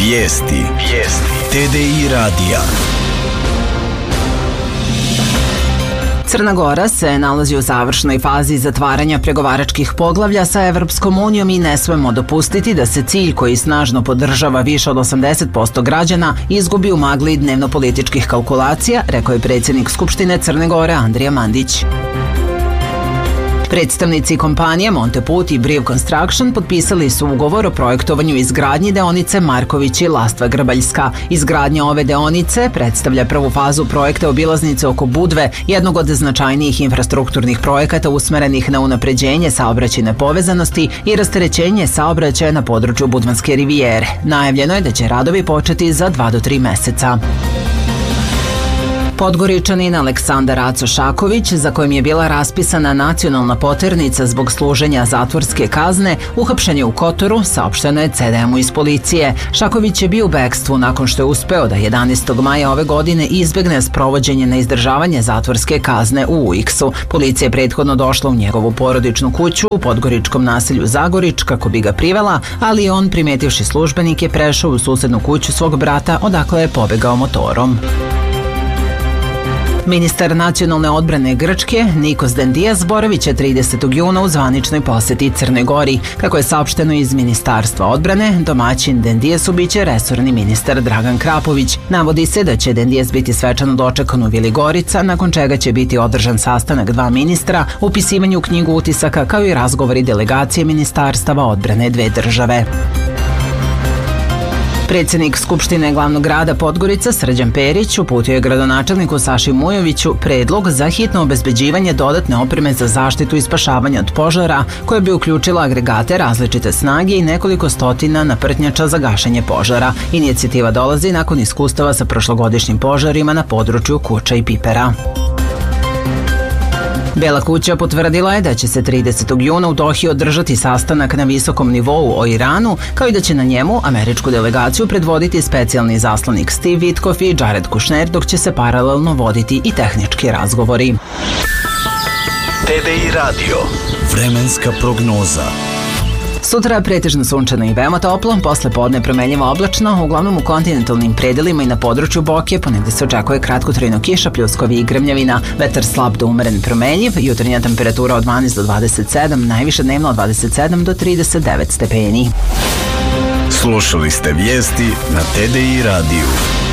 Vijesti. TDI radija. Crna Gora se nalazi u završnoj fazi zatvaranja pregovaračkih poglavlja sa Evropskom unijom i ne smemo dopustiti da se cilj koji snažno podržava više od 80% građana izgubi u magli dnevno-političkih kalkulacija, rekao je predsjednik Skupštine Crne Gore Andrija Mandić. Predstavnici kompanije Monteput i Briv Construction potpisali su ugovor o projektovanju i izgradnji deonice Marković i Lastva-Grbaljska. Izgradnja ove deonice predstavlja prvu fazu projekta obilaznice oko Budve, jednog od značajnijih infrastrukturnih projekata usmerenih na unapređenje saobraćajne povezanosti i rasterećenje saobraćaja na području Budvanske rivijere. Najavljeno je da će radovi početi za 2 do 3 meseca. Podgoričanin Aleksandar Aco Šaković, za kojim je bila raspisana nacionalna poternica zbog služenja zatvorske kazne, uhapšen je u Kotoru, saopšteno je CDM-u iz policije. Šaković je bio u bekstvu nakon što je uspeo da 11. maja ove godine izbegne sprovođenje na izdržavanje zatvorske kazne u UX-u. Policija je prethodno došla u njegovu porodičnu kuću u podgoričkom naselju Zagorič kako bi ga privela, ali je on, primetivši službenike, prešao u susednu kuću svog brata, odakle je pobegao motorom. Ministar nacionalne odbrane Grčke Nikos Dendias boravit će 30. juna u zvaničnoj poseti Crnoj Gori. Kako je saopšteno iz Ministarstva odbrane, domaćin Dendiasu biće resorni ministar Dragan Krapović. Navodi se da će Dendias biti svečano dočekan u Vili Gorica, nakon čega će biti održan sastanak 2 ministra, upisivanje u knjigu utisaka kao i razgovori delegacije ministarstava odbrane 2 države. Predsjednik Skupštine glavnog grada Podgorica Srđan Perić uputio je gradonačelniku Saši Mujoviću predlog za hitno obezbeđivanje dodatne opreme za zaštitu i spašavanje od požara, koja bi uključila agregate različite snage i nekoliko stotina naprtnjača za gašenje požara. Inicijativa dolazi nakon iskustava sa prošlogodišnjim požarima na području Kuča i Pipera. Bela kuća potvrdila je da će se 30. juna u Dohi održati sastanak na visokom nivou o Iranu, kao i da će na njemu američku delegaciju predvoditi specijalni izaslanik Steve Witkoff i Jared Kushner, dok će se paralelno voditi i tehnički razgovori. TDI radio. Vremenska prognoza. Sutra pretežno sunčano i veoma toplo, posle podne promenljivo oblačno, uglavnom u kontinentalnim predelima i na području Boke, ponegde se očekuje kratkotrajno kiša, pljuskovi i grmljavina, vetar slab do umeren promenljiv, jutarnja temperatura od 12 do 27, najviše dnevno od 27 do 39 stepeni. Slušali ste vijesti na TDI radiju.